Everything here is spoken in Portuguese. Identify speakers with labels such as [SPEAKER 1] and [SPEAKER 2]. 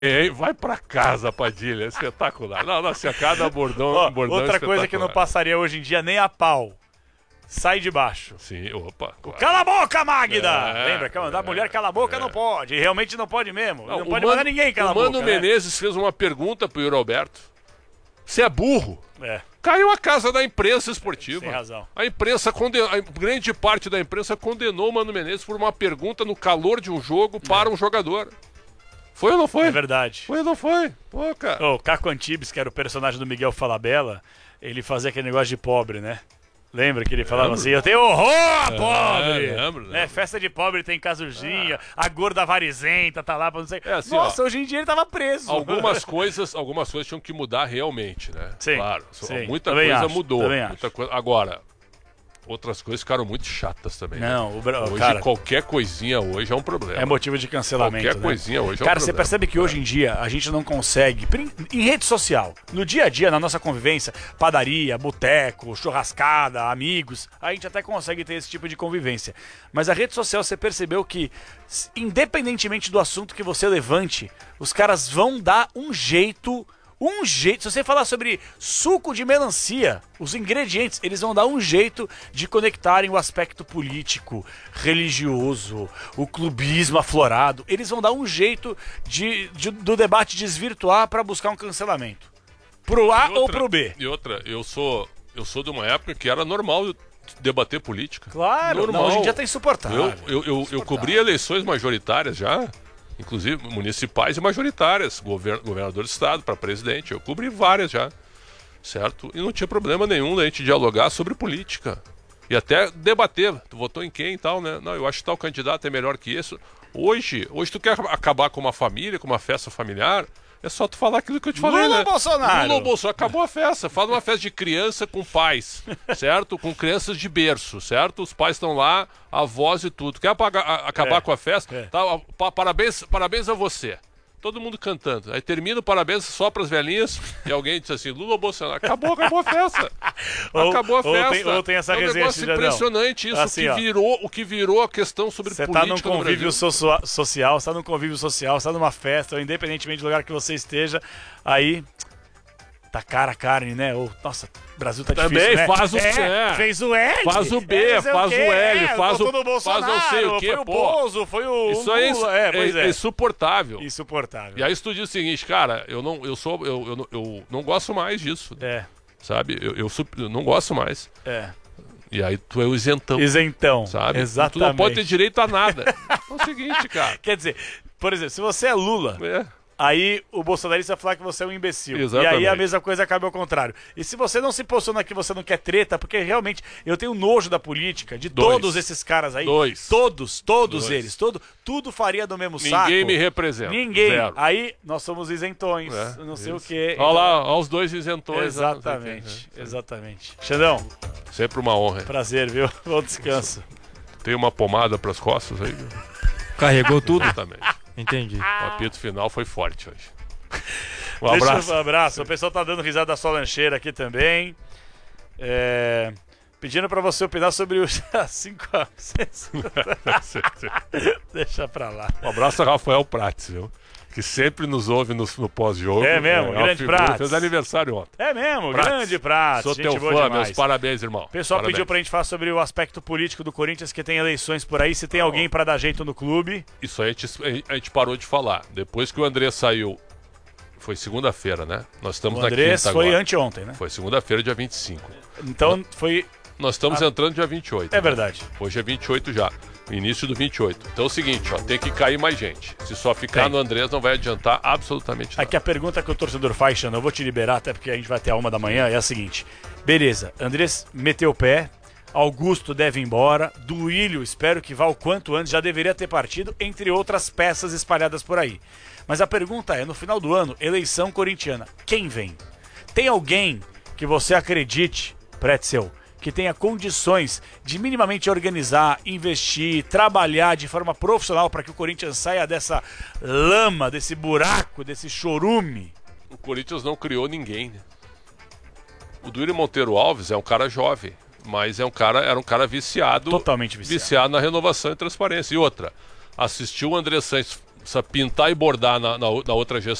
[SPEAKER 1] Ei, vai pra casa, Padilha. Espetacular. Não, assim, cada bordão
[SPEAKER 2] outra coisa que não passaria hoje em dia nem a pau. Sai de baixo.
[SPEAKER 1] Sim, opa. Claro.
[SPEAKER 2] Cala a boca, Magda! Lembra que mandar mulher cala a boca não pode. E realmente não pode mesmo. Não pode mandar ninguém calar a boca.
[SPEAKER 1] O Mano Menezes fez uma pergunta pro Yuri Alberto. Você é burro? Caiu a casa da imprensa esportiva.
[SPEAKER 2] Tem razão.
[SPEAKER 1] A imprensa grande parte da imprensa condenou o Mano Menezes por uma pergunta no calor de um jogo para um jogador. Foi ou não foi?
[SPEAKER 2] É verdade.
[SPEAKER 1] Foi ou não foi? Pô, cara.
[SPEAKER 2] O Caco Antibes, que era o personagem do Miguel Falabella, ele fazia aquele negócio de pobre, né? Lembra que ele falava assim, eu tenho horror a pobre!
[SPEAKER 1] Lembro.
[SPEAKER 2] Festa de pobre tem casuginha, a gorda varizenta tá lá pra não sei...
[SPEAKER 1] assim,
[SPEAKER 2] Nossa, hoje em dia ele tava preso.
[SPEAKER 1] Algumas coisas tinham que mudar realmente, né?
[SPEAKER 2] Sim.
[SPEAKER 1] Claro.
[SPEAKER 2] Sim.
[SPEAKER 1] Muita
[SPEAKER 2] Também
[SPEAKER 1] coisa
[SPEAKER 2] acho,
[SPEAKER 1] mudou.
[SPEAKER 2] também
[SPEAKER 1] Muita coisa... Agora, outras coisas ficaram muito chatas também.
[SPEAKER 2] Não,
[SPEAKER 1] né?
[SPEAKER 2] hoje,
[SPEAKER 1] cara, qualquer coisinha hoje é um problema.
[SPEAKER 2] É motivo de cancelamento.
[SPEAKER 1] Qualquer
[SPEAKER 2] né?
[SPEAKER 1] coisinha hoje é um
[SPEAKER 2] Cara,
[SPEAKER 1] problema.
[SPEAKER 2] você percebe que hoje em dia a gente não consegue, em rede social, no dia a dia, na nossa convivência, padaria, boteco, churrascada, amigos, a gente até consegue ter esse tipo de convivência. Mas a rede social, você percebeu que, independentemente do assunto que você levante, os caras vão dar um jeito. Se você falar sobre suco de melancia, os ingredientes, eles vão dar um jeito de conectarem o aspecto político, religioso, o clubismo aflorado. Eles vão dar um jeito do debate desvirtuar para buscar um cancelamento. Pro A ou pro B.
[SPEAKER 1] E outra, eu sou de uma época que era normal debater política.
[SPEAKER 2] Claro,
[SPEAKER 1] normal.
[SPEAKER 2] Não, hoje em dia tá insuportável.
[SPEAKER 1] Eu cobri eleições majoritárias já. Inclusive municipais e majoritárias, governador de estado para presidente. Eu cobri várias já, certo? E não tinha problema nenhum da gente dialogar sobre política. E até debater, tu votou em quem e tal, né? Não, eu acho que tal candidato é melhor que isso. Hoje tu quer acabar com uma família, com uma festa familiar, é só tu falar aquilo que eu te falei,
[SPEAKER 2] Lula
[SPEAKER 1] né?
[SPEAKER 2] Bolsonaro!
[SPEAKER 1] Lula Bolsonaro, acabou a festa. Faz uma festa de criança com pais, certo? Com crianças de berço, certo? Os pais estão lá, avós e tudo. Quer acabar com a festa? Tá, parabéns a você. Todo mundo cantando. Aí termina o parabéns só para as velhinhas e alguém diz assim, Lula ou Bolsonaro. Acabou a festa. Acabou a festa.
[SPEAKER 2] Ou tem essa
[SPEAKER 1] é um
[SPEAKER 2] resenha,
[SPEAKER 1] negócio impressionante isso,
[SPEAKER 2] assim,
[SPEAKER 1] o que virou a questão sobre política.
[SPEAKER 2] Você tá num convívio social, você tá num convívio social, você tá numa festa, ou independentemente do lugar que você esteja, aí tá cara a carne, né? Ou, nossa, o Brasil tá difícil,
[SPEAKER 1] também
[SPEAKER 2] né?
[SPEAKER 1] faz o
[SPEAKER 2] fez o L,
[SPEAKER 1] faz o B, faz o L, faz não sei o quê,
[SPEAKER 2] foi o Bozo, foi o
[SPEAKER 1] isso aí
[SPEAKER 2] Lula,
[SPEAKER 1] é insuportável.
[SPEAKER 2] Insuportável.
[SPEAKER 1] E aí se tu diz o seguinte, cara, eu não gosto mais disso. Sabe? Eu não gosto mais. E aí tu é o isentão. Sabe?
[SPEAKER 2] Exatamente.
[SPEAKER 1] Tu não pode ter direito a nada. É o seguinte, cara.
[SPEAKER 2] Quer dizer, por exemplo, se você é Lula, aí o bolsonarista vai falar que você é um imbecil.
[SPEAKER 1] Exatamente.
[SPEAKER 2] E aí a mesma coisa acaba ao contrário. E se você não se posiciona que você não quer treta, porque realmente eu tenho nojo da política, de todos esses caras aí. Todos eles. Tudo faria do mesmo saco.
[SPEAKER 1] Ninguém me representa.
[SPEAKER 2] Ninguém. Zero. Aí nós somos isentões. Não sei o quê.
[SPEAKER 1] Olha lá, olha os dois isentões.
[SPEAKER 2] Exatamente. Exatamente. Xandão.
[SPEAKER 1] Sempre uma honra.
[SPEAKER 2] Prazer, viu? Bom descanso.
[SPEAKER 1] Tem uma pomada pras costas aí?
[SPEAKER 3] Carregou tudo?
[SPEAKER 1] Exatamente.
[SPEAKER 3] Entendi.
[SPEAKER 1] O apito final foi forte hoje. Um abraço.
[SPEAKER 2] Um abraço. O pessoal tá dando risada da sua lancheira aqui também. Pedindo pra você opinar sobre os 5 Deixa pra lá.
[SPEAKER 1] Um abraço a Rafael Prates, viu? Que sempre nos ouve no pós-jogo.
[SPEAKER 2] É mesmo, grande Prates.
[SPEAKER 1] Fez aniversário ontem.
[SPEAKER 2] É mesmo,
[SPEAKER 1] Prates.
[SPEAKER 2] Grande Prates.
[SPEAKER 1] Sou teu fã, meus parabéns, irmão.
[SPEAKER 2] O pessoal
[SPEAKER 1] parabéns.
[SPEAKER 2] pediu pra gente falar sobre o aspecto político do Corinthians, que tem eleições por aí. Se tem alguém pra dar jeito no clube.
[SPEAKER 1] Isso aí a gente parou de falar. Depois que o André saiu, foi segunda-feira, né? Nós estamos na quinta agora.
[SPEAKER 2] Foi anteontem, né?
[SPEAKER 1] Foi segunda-feira, dia 25.
[SPEAKER 2] Então foi...
[SPEAKER 1] Nós estamos entrando dia 28.
[SPEAKER 2] É verdade.
[SPEAKER 1] Hoje é 28 já. Início do 28. Então é o seguinte, ó, tem que cair mais gente. Se só ficar no Andrés não vai adiantar absolutamente nada.
[SPEAKER 2] Aqui a pergunta que o torcedor faz, Xana, eu vou te liberar até porque a gente vai até a 1 da manhã, é a seguinte. Beleza, Andrés meteu o pé, Augusto deve ir embora, Duílio espero que vá o quanto antes, já deveria ter partido, entre outras peças espalhadas por aí. Mas a pergunta é, no final do ano, eleição corintiana, quem vem? Tem alguém que você acredite, Pretzel, que tenha condições de minimamente organizar, investir, trabalhar de forma profissional para que o Corinthians saia dessa lama, desse buraco, desse chorume?
[SPEAKER 1] O Corinthians não criou ninguém, né? O Duílio Monteiro Alves é um cara jovem, mas era um cara viciado.
[SPEAKER 2] Totalmente viciado.
[SPEAKER 1] Viciado na renovação e transparência. E outra, assistiu o André Santos precisa pintar e bordar na outra gestão.